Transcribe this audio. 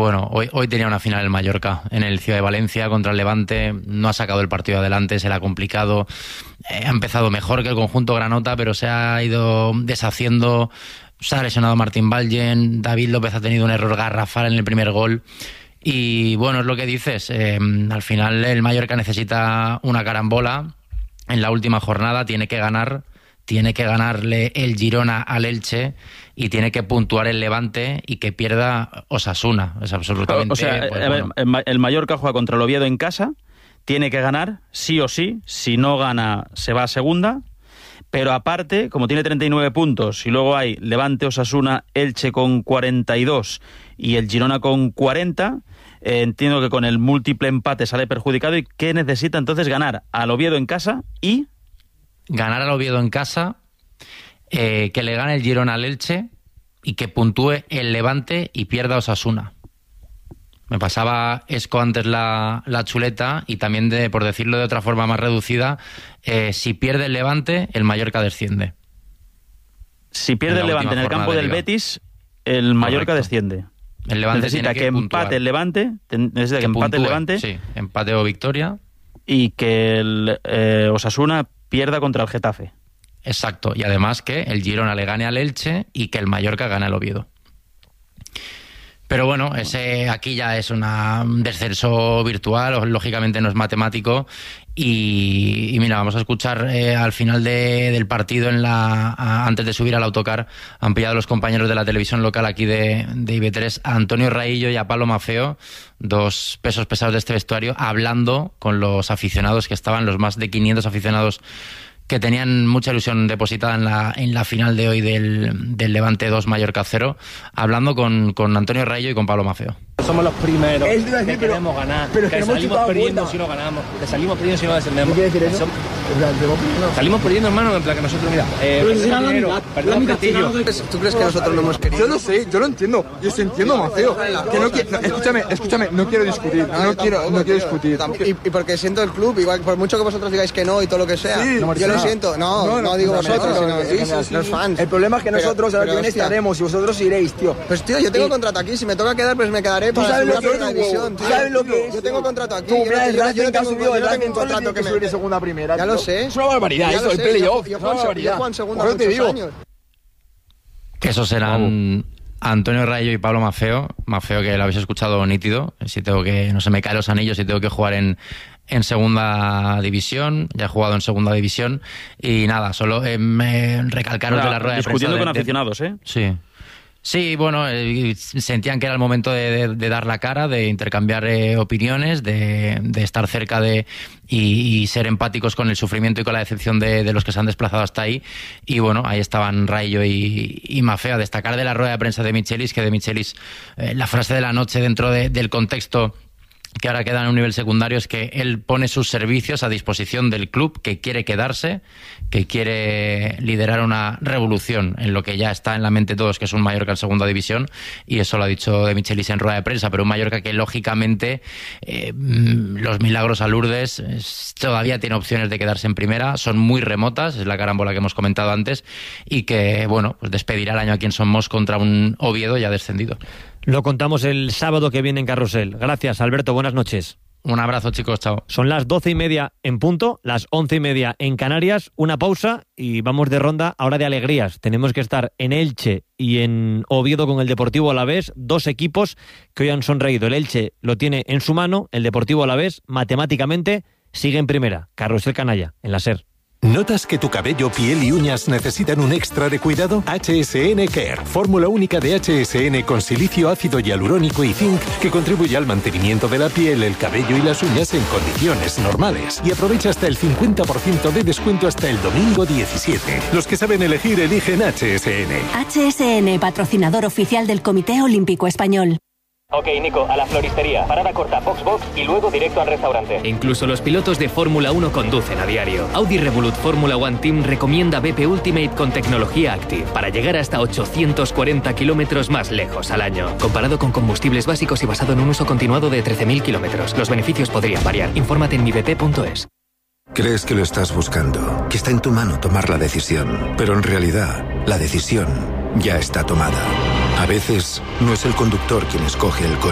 bueno, hoy tenía una final el Mallorca en el Ciudad de Valencia contra el Levante. No ha sacado el partido adelante, se le ha complicado. Ha empezado mejor que el conjunto granota, pero se ha ido deshaciendo. Se ha lesionado Martín Valgen. David López ha tenido un error garrafal en el primer gol. Y bueno, es lo que dices. Al final el Mallorca necesita una carambola. En la última jornada tiene que ganarle el Girona al Elche y tiene que puntuar el Levante y que pierda Osasuna. Es absolutamente... O sea, bueno. El Mallorca juega contra el Oviedo en casa, tiene que ganar sí o sí. Si no gana, se va a segunda. Pero aparte, como tiene 39 puntos y luego hay Levante, Osasuna, Elche con 42 y el Girona con 40... entiendo que con el múltiple empate sale perjudicado. ¿Y qué necesita entonces? Ganar al Oviedo en casa y... Ganar al Oviedo en casa, que le gane el Girona al Elche y que puntúe el Levante y pierda Osasuna. Me pasaba Esco antes la chuleta y también, por decirlo de otra forma más reducida, si pierde el Levante, el Mallorca desciende. Si pierde el Levante en el campo del Betis, el Mallorca desciende. El Levante necesita que empate el Levante, sí, empate o victoria. Y que el Osasuna pierda contra el Getafe. Exacto, y además que el Girona le gane al Elche y que el Mallorca gane al Oviedo. Pero bueno, aquí ya es un descenso virtual, lógicamente no es matemático. Y mira, vamos a escuchar al final del partido, antes de subir al autocar, han pillado los compañeros de la televisión local aquí de IB3 a Antonio Raillo y a Pablo Maffeo, dos pesos pesados de este vestuario, hablando con los aficionados que estaban, los más de 500 aficionados que tenían mucha ilusión depositada en la final de hoy del Levante 2 Mallorca 0, hablando con Antonio Raillo y con Pablo Maffeo. Somos los primeros que queremos ganar, pero que salimos perdiendo si no ganamos, que salimos perdiendo si no descendemos. ¿Qué quiere decir eso? Salimos perdiendo, hermano, en plan que nosotros, mira, perdón, prestigio. ¿Tú crees que nosotros no hemos querido? Yo lo sé, yo lo entiendo, yo se entiendo, Maceo. Que no quiero, escúchame, no quiero discutir, no quiero discutir. Y porque siento el club, igual, por mucho que vosotros digáis que no y todo lo que sea, yo lo siento, no digo vosotros, sino los fans. El problema es que nosotros a la que estaremos y vosotros iréis, tío. Pues tío, yo tengo contrato aquí, si me toca quedar, pues me quedaré. ¿Tú sabes lo que es? División, ¿Tú sabes lo que es? Yo tengo contrato aquí. Tú, mira, el Racing que ha subido, el Racing contrato que subir de segunda a primera. Ya lo sé. Es una barbaridad eso, el playoff. Yo juego en segunda hace muchos años. Esos serán Antonio Raillo y Pablo Maffeo. Maffeo, que lo habéis escuchado nítido. No se me caen los anillos si tengo que jugar en segunda división. Ya he jugado en segunda división. Y nada, solo me recalcaron de la rueda de prensa. Discutiendo con aficionados, ¿eh? Sí. Sí, bueno, sentían que era el momento de dar la cara, de intercambiar opiniones, de estar cerca y ser empáticos con el sufrimiento y con la decepción de los que se han desplazado hasta ahí. Y bueno, ahí estaban Raillo y Maffeo. A destacar de la rueda de prensa de Michelis, la frase de la noche dentro del contexto que ahora queda en un nivel secundario es que él pone sus servicios a disposición del club, que quiere quedarse, que quiere liderar una revolución en lo que ya está en la mente de todos, que es un Mallorca en segunda división, y eso lo ha dicho de Michelis en rueda de prensa, pero un Mallorca que lógicamente los milagros a Lourdes todavía tiene opciones de quedarse en primera, son muy remotas, es la carambola que hemos comentado antes, y que bueno, pues despedirá el año aquí en Son Mos contra un Oviedo ya descendido. Lo contamos el sábado que viene en Carrusel. Gracias, Alberto. Buenas noches. Un abrazo, chicos. Chao. Son las 12:30 en punto, las 11:30 en Canarias. Una pausa y vamos de ronda ahora de alegrías. Tenemos que estar en Elche y en Oviedo con el Deportivo Alavés. Dos equipos que hoy han sonreído. El Elche lo tiene en su mano. El Deportivo Alavés, matemáticamente, sigue en primera. Carrusel Canalla, en la SER. ¿Notas que tu cabello, piel y uñas necesitan un extra de cuidado? HSN Care, fórmula única de HSN con silicio, ácido hialurónico y zinc que contribuye al mantenimiento de la piel, el cabello y las uñas en condiciones normales. Y aprovecha hasta el 50% de descuento hasta el domingo 17. Los que saben elegir, eligen HSN. HSN, patrocinador oficial del Comité Olímpico Español. Ok, Nico, a la floristería, parada corta, Foxbox y luego directo al restaurante. Incluso los pilotos de Fórmula 1 conducen a diario. Audi Revolut Fórmula 1 Team recomienda BP Ultimate con tecnología Active para llegar hasta 840 kilómetros más lejos al año. Comparado con combustibles básicos y basado en un uso continuado de 13.000 kilómetros. Los beneficios podrían variar. Infórmate en mibp.es. Crees que lo estás buscando, que está en tu mano tomar la decisión, pero en realidad la decisión ya está tomada. A veces no es el conductor quien escoge el coche.